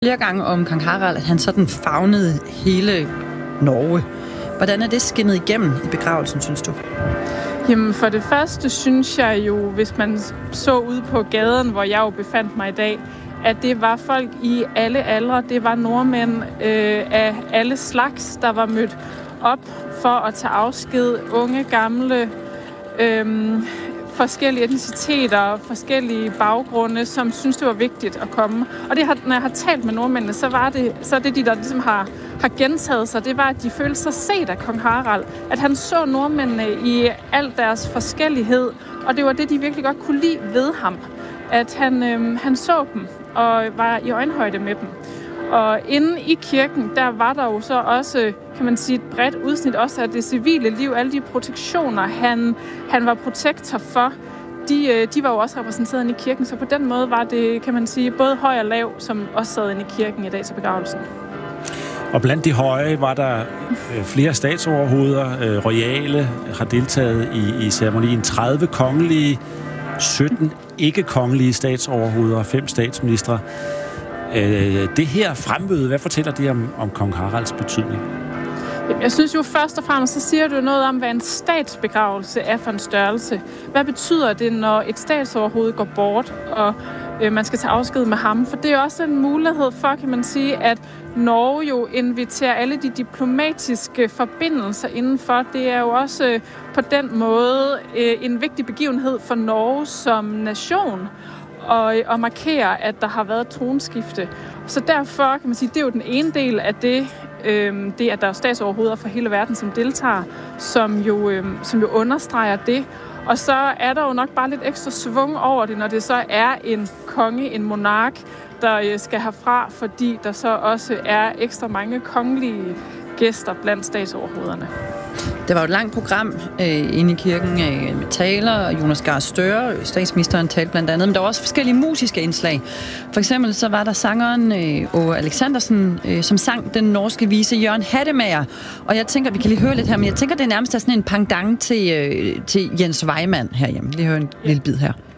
Flere gange om kong Harald, at han sådan favnede hele Norge. Hvordan er det skinnet igennem i begravelsen, synes du? Jamen for det første synes jeg jo, hvis man så ud på gaden, hvor jeg jo befandt mig i dag, at det var folk i alle aldre. Det var nordmænd af alle slags, der var mødt op for at tage afsked. Unge, gamle, forskellige etniciteter, forskellige baggrunde, som synes, det var vigtigt at komme. Og det, når jeg har talt med nordmændene, så er det de, der ligesom har gentaget sig, det var, at de følte sig set af kong Harald. At han så nordmændene i al deres forskellighed, og det var det, de virkelig godt kunne lide ved ham. At han så dem og var i øjenhøjde med dem. Og inde i kirken, der var der jo så også, kan man sige, et bredt udsnit også af det civile liv. Alle de protektioner, han var protektor for, de var jo også repræsenteret inde i kirken. Så på den måde var det, kan man sige, både høj og lav, som også sad inde i kirken i dag til begravelsen. Og blandt de høje var der flere statsoverhoveder, royale, har deltaget i ceremonien. 30 kongelige, 17 ikke-kongelige statsoverhoveder og 5 statsministre. Det her fremmøde, hvad fortæller det om kong Haralds betydning? Jeg synes jo først og fremmest, så siger du noget om, hvad en statsbegravelse er for en størrelse. Hvad betyder det, når et statsoverhoved går bort, og man skal tage afsked med ham? For det er også en mulighed for, kan man sige, at Norge jo inviterer alle de diplomatiske forbindelser indenfor. Det er jo også på den måde en vigtig begivenhed for Norge som nation og markere, at der har været tronskifte. Så derfor kan man sige, det er jo den ene del af det, at der er statsoverhoveder fra hele verden, som deltager, som jo understreger det. Og så er der jo nok bare lidt ekstra svung over det, når det så er en konge, en monark, der skal herfra, fordi der så også er ekstra mange kongelige gæster blandt statsoverhovederne. Det var jo et langt program inde i kirken med taler. Jonas Gahr Støre, statsministeren, talte blandt andet. Men der var også forskellige musiske indslag. For eksempel så var der sangeren Åge Alexandersen, som sang den norske vise Jørgen Hattemager. Og jeg tænker, vi kan lige høre lidt her, men jeg tænker, det er nærmest sådan en pendant til Jens Vejmand herhjemme. Lige høre en lille bid her.